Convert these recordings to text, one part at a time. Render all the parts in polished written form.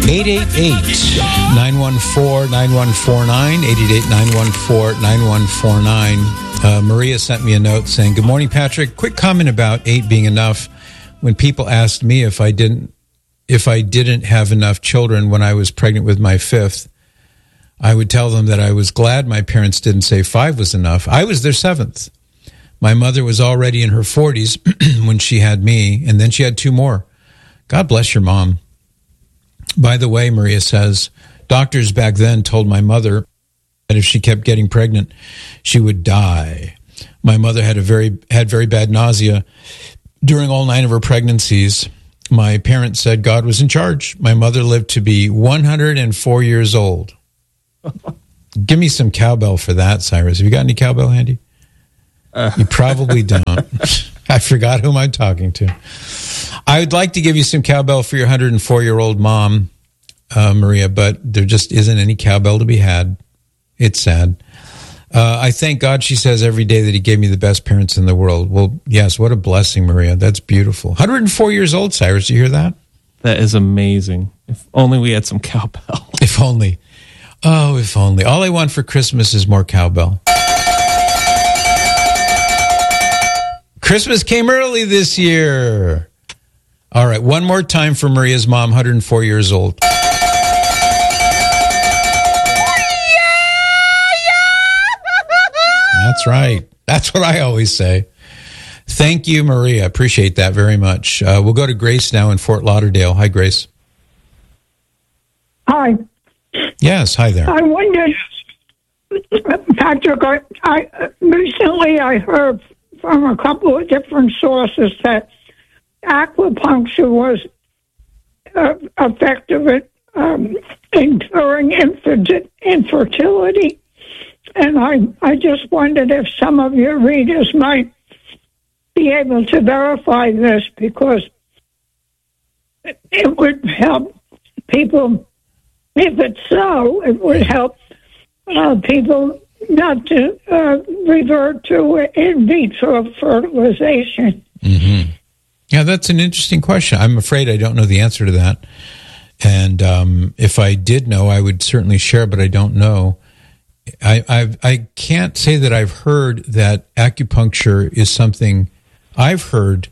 888-914-9149, 888-914-9149. Maria sent me a note saying, "Good morning, Patrick. Quick comment about 8 being enough. When people asked me if I didn't have enough children when I was pregnant with my 5th, I would tell them that I was glad my parents didn't say 5 was enough. I was their 7th. My mother was already in her 40s when she had me, and then she had 2 more. God bless your mom." By the way, Maria says, doctors back then told my mother that if she kept getting pregnant, she would die. My mother had very bad nausea during all 9 of her pregnancies. My parents said God was in charge. My mother lived to be 104 years old. Give me some cowbell for that, Cyrus. Have you got any cowbell handy? You probably don't. I forgot whom I'm talking to. I would like to give you some cowbell for your 104-year-old mom, Maria, but there just isn't any cowbell to be had. It's sad. I thank God, she says, every day that he gave me the best parents in the world. Well, yes, what a blessing, Maria. That's beautiful. 104 years old, Cyrus. Do you hear that? That is amazing. If only we had some cowbell. If only. Oh, if only. All I want for Christmas is more cowbell. Christmas came early this year. All right, one more time for Maria's mom, 104 years old. That's right. That's what I always say. Thank you, Maria. Appreciate that very much. We'll go to Grace now in Fort Lauderdale. Hi, Grace. Hi. Yes, hi there. I wondered, Patrick, recently I heard from a couple of different sources that acupuncture was effective at in curing infertility. And I just wondered if some of your readers might be able to verify this, because it would help people. If it's so, it would help people not to revert to in vitro fertilization. Mm-hmm. Yeah, that's an interesting question. I'm afraid I don't know the answer to that. And if I did know, I would certainly share, but I don't know. I can't say that I've heard that acupuncture is something I've heard,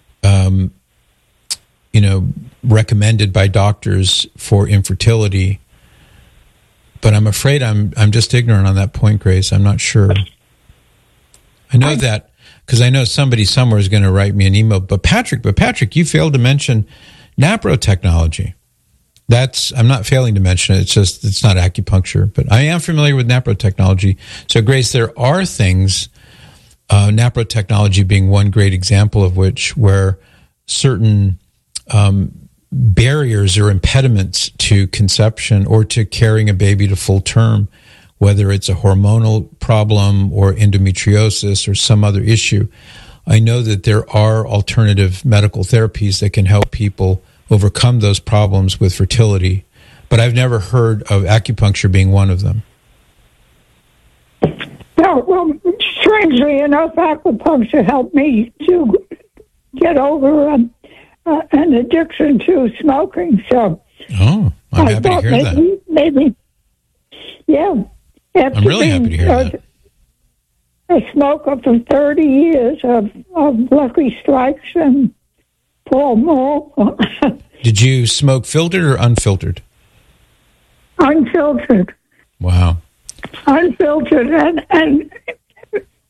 recommended by doctors for infertility. But I'm afraid I'm just ignorant on that point, Grace. I'm not sure. I know that because I know somebody somewhere is going to write me an email. But Patrick, you failed to mention NAPRO technology. I'm not failing to mention it. It's not acupuncture, but I am familiar with NAPRO technology. So, Grace, there are things, NAPRO technology being one great example of which, where certain barriers or impediments to conception or to carrying a baby to full term, whether it's a hormonal problem or endometriosis or some other issue. I know that there are alternative medical therapies that can help people overcome those problems with fertility, but I've never heard of acupuncture being one of them. Well, strangely enough, acupuncture helped me to get over an addiction to smoking. So, I'm happy to hear that. Maybe, yeah. I'm really happy to hear that. A smoker for 30 years of Lucky Strikes and Pall Mall. Did you smoke filtered or unfiltered? Unfiltered. Wow. Unfiltered, and